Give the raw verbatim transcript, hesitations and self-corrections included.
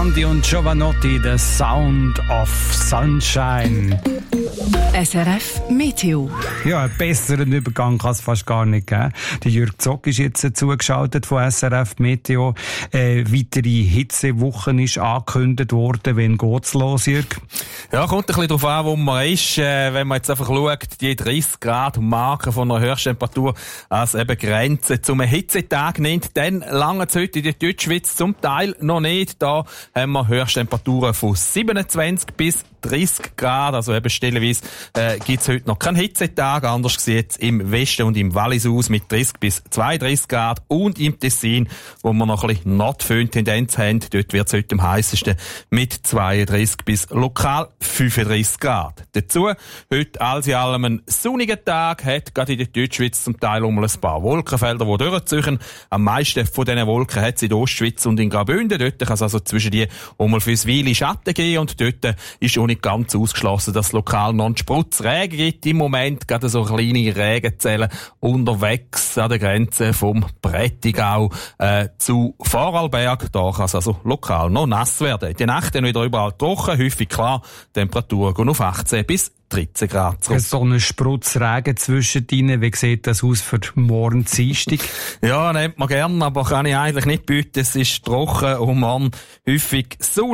Morandi und Giovanotti, The Sound of Sunshine. S R F Meteo. Ja, einen besseren Übergang kann es fast gar nicht geben. Der Jürg Zock ist jetzt zugeschaltet von S R F Meteo. Äh, weitere Hitzewochen ist angekündigt worden. Wann geht's los, Jürg? Ja, kommt ein bisschen darauf an, wo man ist. Äh, wenn man jetzt einfach schaut, die dreißig Grad Marke von einer Höchsttemperatur als eben Grenze zum Hitzetag nimmt, dann lange es heute in der Deutschschweiz zum Teil noch nicht. Da haben wir Höchsttemperaturen von siebenundzwanzig bis dreißig Grad, also eben stellenweise äh, gibt es heute noch keinen Hitzetag, anders sieht es im Westen und im Wallis aus mit dreißig bis zweiunddreißig Grad und im Tessin, wo wir noch ein bisschen Nordföhn-Tendenz haben, dort wird es heute am heissesten mit zweiunddreißig bis lokal fünfunddreißig Grad. Dazu heute alles in allem ein sonniger Tag, hat gerade in der Deutschschweiz zum Teil um ein paar Wolkenfelder, die durchziehen. Am meisten von diesen Wolken hat es in der Ostschweiz und in Graubünden, dort kann es also zwischen die um ein fürs Weile Schatten geben und dort ist auch nicht ganz ausgeschlossen, dass es lokal noch einen Sprutz Regen gibt. Im Moment gerade so kleine Regenzellen unterwegs an der Grenze vom Prättigau äh, zu Vorarlberg. Da kann es also lokal noch nass werden. Die Nacht dann wieder überall trocken, häufig klar. Temperaturen gehen auf achtzehn bis dreizehn Grad zurück. So einen Sprutz Regen zwischendrin, wie sieht das aus für morgen Dienstag? Ja, nimmt man gern, aber kann ich eigentlich nicht bieten. Es ist trocken und morgen häufig Sonne.